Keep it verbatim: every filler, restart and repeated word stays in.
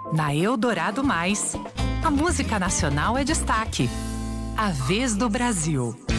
Na Eldorado Mais, a música nacional é destaque. A vez do Brasil.